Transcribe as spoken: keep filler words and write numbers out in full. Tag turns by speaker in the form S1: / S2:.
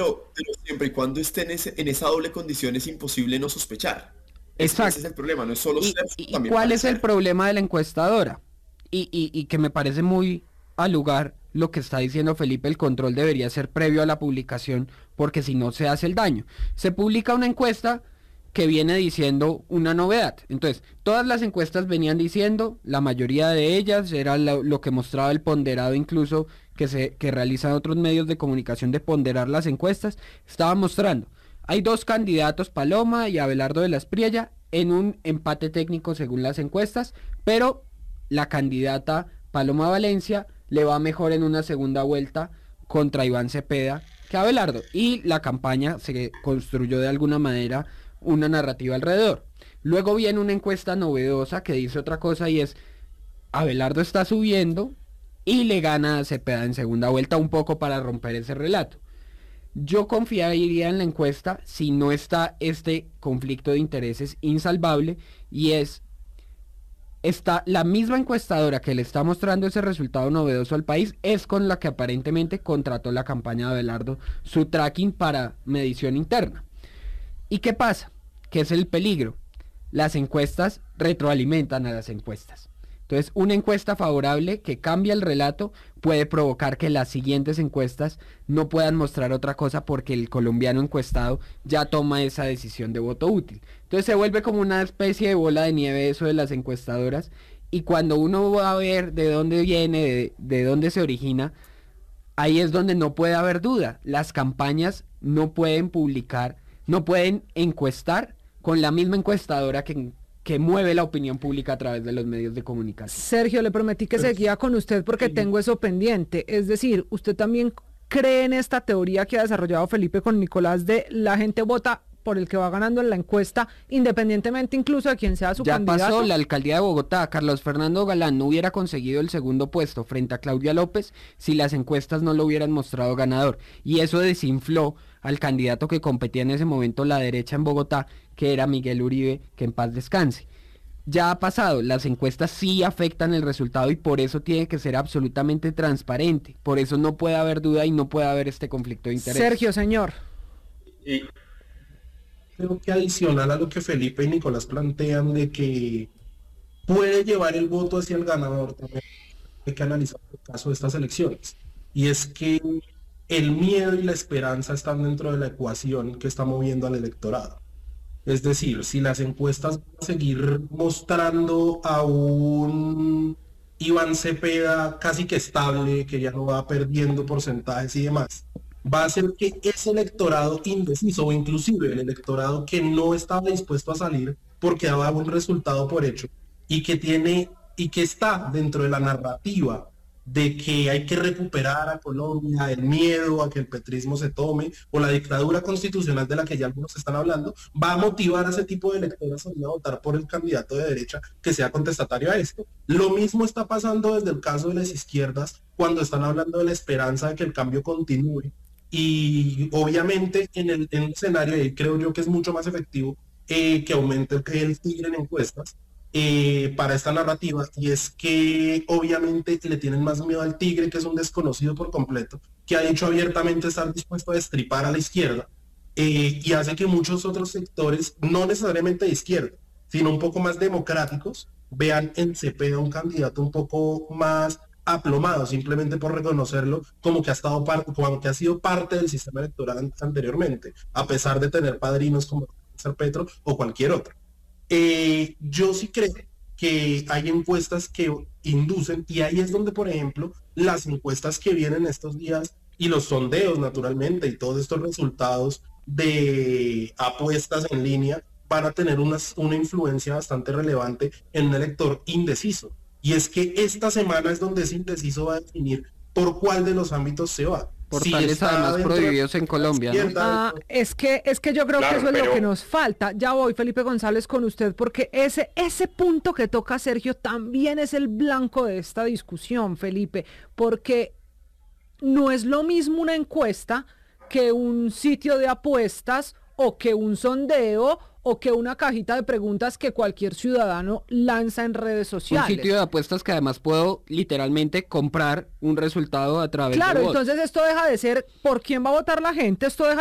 S1: Pero, pero siempre y cuando esté en, ese- en esa doble condición es imposible no sospechar. Es que ese es
S2: Exacto.
S1: el problema, no es solo
S2: ¿Y,
S1: ser, sino
S2: y- y
S1: también
S2: cuál es el
S1: parecer.
S2: problema de la encuestadora? Y, y- y que me parece muy al lugar lo que está diciendo Felipe, el control debería ser previo a la publicación, porque si no se hace el daño. Se publica una encuesta que viene diciendo una novedad. Entonces, todas las encuestas venían diciendo, la mayoría de ellas, era lo, lo que mostraba el ponderado incluso que, se, que realizan otros medios de comunicación de ponderar las encuestas, estaba mostrando. Hay dos candidatos, Paloma y Abelardo de la Espriella, en un empate técnico según las encuestas, pero la candidata Paloma Valencia le va mejor en una segunda vuelta contra Iván Cepeda que Abelardo. Y la campaña se construyó de alguna manera una narrativa alrededor. Luego viene una encuesta novedosa que dice otra cosa y es Abelardo está subiendo y le gana a Cepeda en segunda vuelta un poco para romper ese relato. Yo confiaría en la encuesta si no está este conflicto de intereses insalvable y es está la misma encuestadora que le está mostrando ese resultado novedoso al país es con la que aparentemente contrató la campaña de Abelardo su tracking para medición interna. ¿Y qué pasa? ¿Qué es el peligro? Las encuestas retroalimentan a las encuestas. Entonces, una encuesta favorable que cambia el relato puede provocar que las siguientes encuestas no puedan mostrar otra cosa porque el colombiano encuestado ya toma esa decisión de voto útil. Entonces se vuelve como una especie de bola de nieve eso de las encuestadoras y cuando uno va a ver de dónde viene, de, de dónde se origina, ahí es donde no puede haber duda. Las campañas no pueden publicar, no pueden encuestar con la misma encuestadora que, que mueve la opinión pública a través de los medios de comunicación.
S3: Sergio, le prometí que seguía con usted porque tengo eso pendiente. Es decir, usted también cree en esta teoría que ha desarrollado Felipe con Nicolás de la gente vota por el que va ganando en la encuesta, independientemente incluso de quién sea su
S2: Ya
S3: candidato.
S2: pasó la alcaldía de Bogotá, Carlos Fernando Galán no hubiera conseguido el segundo puesto frente a Claudia López si las encuestas no lo hubieran mostrado ganador. Y eso desinfló al candidato que competía en ese momento la derecha en Bogotá, que era Miguel Uribe, que en paz descanse. Ya ha pasado, las encuestas sí afectan el resultado y por eso tiene que ser absolutamente transparente. Por eso no puede haber duda y no puede haber este conflicto de interés.
S3: Sergio, señor.
S4: Y creo que adicional a lo que Felipe y Nicolás plantean de que puede llevar el voto hacia el ganador, también hay que analizar el caso de estas elecciones. Y es que el miedo y la esperanza están dentro de la ecuación que está moviendo al electorado. Es decir, si las encuestas van a seguir mostrando a un Iván Cepeda casi que estable, que ya no va perdiendo porcentajes y demás, va a hacer que ese electorado indeciso o inclusive el electorado que no estaba dispuesto a salir porque daba un resultado por hecho y que tiene y que está dentro de la narrativa de que hay que recuperar a Colombia, el miedo a que el petrismo se tome, o la dictadura constitucional de la que ya algunos están hablando, va a motivar a ese tipo de electores a votar por el candidato de derecha que sea contestatario a esto. Lo mismo está pasando desde el caso de las izquierdas, cuando están hablando de la esperanza de que el cambio continúe, y obviamente en el, en el escenario, y creo yo que es mucho más efectivo, eh, que aumente el, el tigre en encuestas, eh, para esta narrativa, y es que obviamente le tienen más miedo al tigre, que es un desconocido por completo, que ha dicho abiertamente estar dispuesto a destripar a la izquierda, eh, y hace que muchos otros sectores, no necesariamente de izquierda, sino un poco más democráticos, vean en Cepeda un candidato un poco más aplomado, simplemente por reconocerlo como que ha estado parte, como que ha sido parte del sistema electoral anteriormente, a pesar de tener padrinos como Ser Petro o cualquier otro. Eh, yo sí creo que hay encuestas que inducen, y ahí es donde, por ejemplo, las encuestas que vienen estos días y los sondeos, naturalmente, y todos estos resultados de apuestas en línea van a tener una, una influencia bastante relevante en un elector indeciso. Y es que esta semana es donde ese indeciso va a definir por cuál de los ámbitos se va.
S2: Portales
S4: si
S2: además prohibidos en Colombia, ¿no?
S3: Ah, es que es que yo creo
S5: Claro,
S3: que eso es
S5: pero...
S3: lo que nos falta. Ya voy, Felipe González, con usted, porque ese, ese punto que toca Sergio también es el blanco de esta discusión, Felipe, porque no es lo mismo una encuesta que un sitio de apuestas o que un sondeo o que una cajita de preguntas que cualquier ciudadano lanza en redes
S2: Un
S3: sociales.
S2: sitio de apuestas que además puedo literalmente comprar un resultado a través
S3: Claro,
S2: de bots.
S3: entonces esto deja de ser por quién va a votar la gente, esto deja